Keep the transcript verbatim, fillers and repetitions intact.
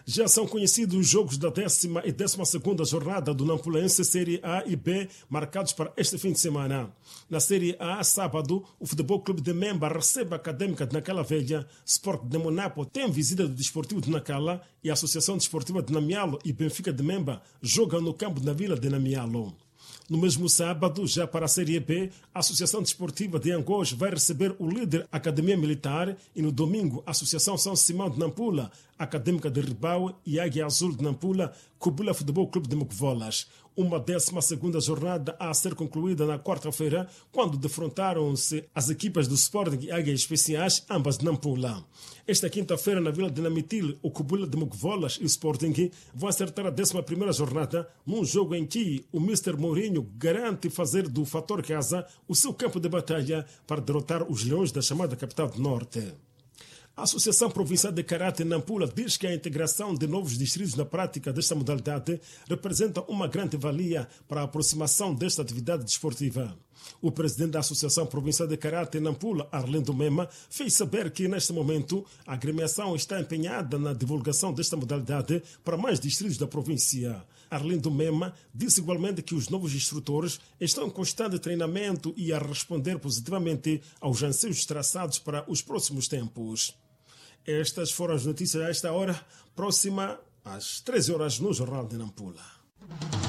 Já são conhecidos os jogos da décima e décima segunda jornada do Nampulense Série A e B, marcados para este fim de semana. Na Série A, sábado, o Futebol Clube de Memba recebe a Académica de Nacala Velha, Sport de Monapo tem visita do Desportivo de Nacala e a Associação Desportiva de Namialo e Benfica de Memba jogam no campo na Vila de Namialo. No mesmo sábado, já para a Série B, a Associação Desportiva de Angós vai receber o líder Academia Militar e no domingo a Associação São Simão de Nampula, Académica de Ribau e Águia Azul de Nampula, Cobula Futebol Clube de Mocovolas. Uma décima segunda jornada a ser concluída na quarta-feira, quando defrontaram-se as equipas do Sporting e Águias Especiais, ambas de Nampula. Esta quinta-feira, na Vila de Namitil, o Cobula de Mocovolas e o Sporting vão acertar a décima primeira jornada, num jogo em que o mister Mourinho garante fazer do fator casa o seu campo de batalha para derrotar os Leões da chamada Capital do Norte. A Associação Provincial de Karate Nampula diz que a integração de novos distritos na prática desta modalidade representa uma grande valia para a aproximação desta atividade desportiva. O presidente da Associação Provincial de Karate Nampula, Arlindo Mema, fez saber que, neste momento, a agremiação está empenhada na divulgação desta modalidade para mais distritos da província. Arlindo Mema disse igualmente que os novos instrutores estão em constante treinamento e a responder positivamente aos anseios traçados para os próximos tempos. Estas foram as notícias a esta hora, próxima às treze horas no Jornal de Nampula.